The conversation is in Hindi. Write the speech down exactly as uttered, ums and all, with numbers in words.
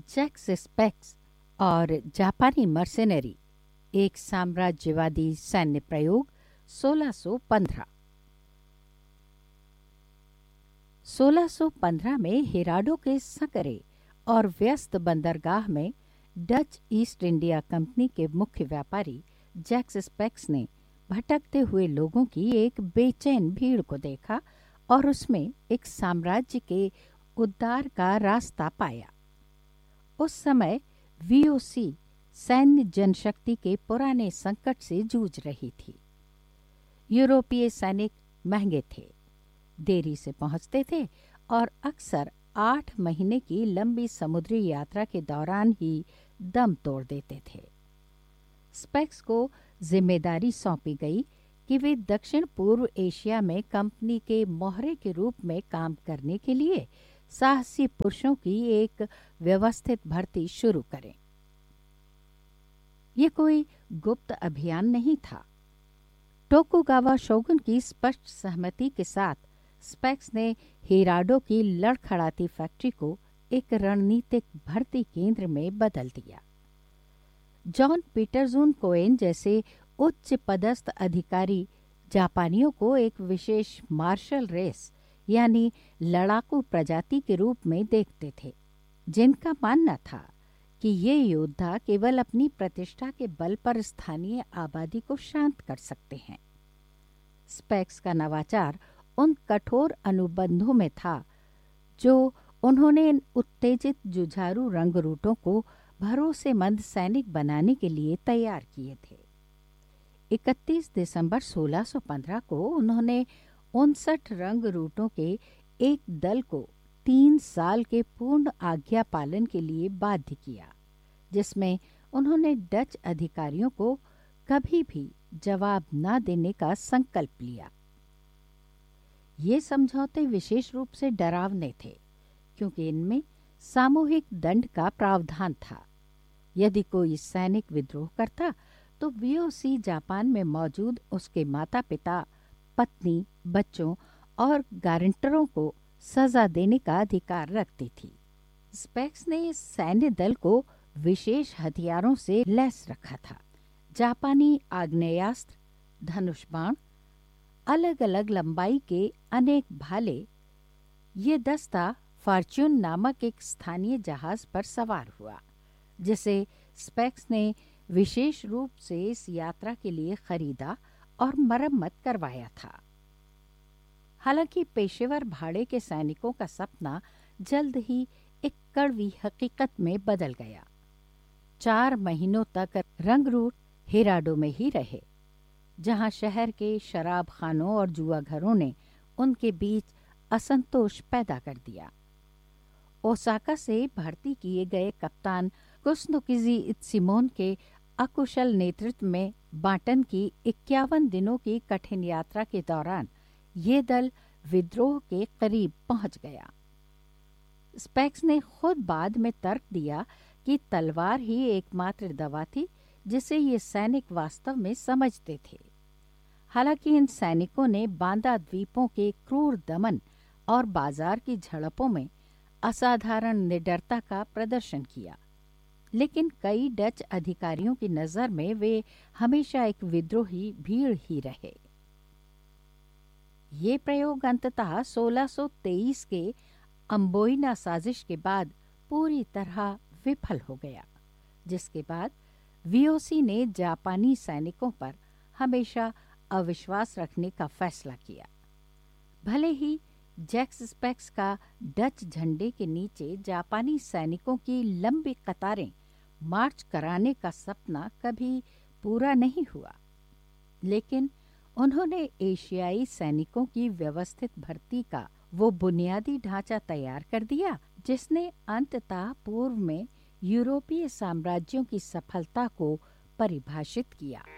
जैक्स स्पैक्स और जापानी मर्सेनरी, एक साम्राज्यवादी सैन्य प्रयोग। सोलह सौ पंद्रह सोलह सौ पंद्रह में हिराडो के सकरे और व्यस्त बंदरगाह में डच ईस्ट इंडिया कंपनी के मुख्य व्यापारी जैक्स स्पैक्स ने भटकते हुए लोगों की एक बेचैन भीड़ को देखा और उसमें एक साम्राज्य के उद्धार का रास्ता पाया। उस समय वीओसी सैन्य जनशक्ति के पुराने संकट से जूझ रही थी। यूरोपीय सैनिक महंगे थे, देरी से पहुंचते थे और अक्सर आठ महीने की लंबी समुद्री यात्रा के दौरान ही दम तोड़ देते थे। स्पैक्स को जिम्मेदारी सौंपी गई कि वे दक्षिण पूर्व एशिया में कंपनी के मोहरे के रूप में काम करने के लिए साहसी पुरुषों की एक व्यवस्थित भर्ती शुरू करें। ये कोई गुप्त अभियान नहीं था। टोकुगावा शोगुन की स्पष्ट सहमति के साथ स्पैक्स ने हिराडो की लड़खड़ाती फैक्ट्री को एक रणनीतिक भर्ती केंद्र में बदल दिया। जॉन पीटरजून कोएन जैसे उच्च पदस्थ अधिकारी जापानियों को एक विशेष मार्शल रेस यानी लड़ाकू प्रजाति के रूप में देखते थे, जिनका मानना था कि ये योद्धा केवल अपनी प्रतिष्ठा के बल पर स्थानीय आबादी को शांत कर सकते हैं। स्पैक्स का नवाचार उन कठोर अनुबंधों में था जो उन्होंने उत्तेजित जुझारू रंगरूटों को भरोसेमंद सैनिक बनाने के लिए तैयार किए थे। इकतीस दिसंबर सोलह सौ पंद्रह को उन्होंने उनसठ रंगरूटों के एक दल को तीन साल के पूर्ण आज्ञा पालन के लिए बाध्य किया, जिसमें उन्होंने डच अधिकारियों को कभी भी जवाब न देने का संकल्प लिया। ये समझौते विशेष रूप से डरावने थे क्योंकि इनमें सामूहिक दंड का प्रावधान था। यदि कोई सैनिक विद्रोह करता तो वीओसी जापान में मौजूद उसके माता पिता, पत्नी, बच्चों और गारंटरों को सजा देने का अधिकार रखती थी। स्पैक्स ने इस सैन्य दल को विशेष हथियारों से लैस रखा था। जापानी आग्नेयास्त्र, धनुष बाण, अलग अलग लंबाई के अनेक भाले। ये दस्ता फॉर्च्यून नामक एक स्थानीय जहाज पर सवार हुआ, जिसे स्पैक्स ने विशेष रूप से इस यात्रा के लिए खरीदा और मरम्मत करवाया था। हालांकि पेशेवर भाड़े के सैनिकों का सपना जल्द ही एक कड़वी हकीकत में बदल गया। चार महीनों तक रंगरूट हिराडो में ही रहे, जहां शहर के शराब खानों और जुआ घरों ने उनके बीच असंतोष पैदा कर दिया। ओसाका से भर्ती किए गए कप्तान कुसुनोकिजी इत्सिमोन के अकुशल नेतृत्व में बाटन की इक्यावन दिनों की कठिन यात्रा के दौरान ये दल विद्रोह के करीब पहुंच गया। स्पैक्स ने खुद बाद में तर्क दिया कि तलवार ही एकमात्र दवा थी जिसे ये सैनिक वास्तव में समझते थे। हालांकि इन सैनिकों ने बांदा द्वीपों के क्रूर दमन और बाजार की झड़पों में असाधारण निडरता का प्रदर्शन किया, लेकिन कई डच अधिकारियों की नजर में वे हमेशा एक विद्रोही भीड़ ही रहे। ये प्रयोग अंततः सोलह सौ तेईस के अम्बोइना साजिश के बाद पूरी तरह विफल हो गया, जिसके बाद वीओसी ने जापानी सैनिकों पर हमेशा अविश्वास रखने का फैसला किया। भले ही जैक्स स्पैक्स का डच झंडे के नीचे जापानी सैनिकों की लंबी कतारें मार्च कराने का सपना कभी पूरा नहीं हुआ, लेकिन उन्होंने एशियाई सैनिकों की व्यवस्थित भर्ती का वो बुनियादी ढांचा तैयार कर दिया जिसने अंततः पूर्व में यूरोपीय साम्राज्यों की सफलता को परिभाषित किया।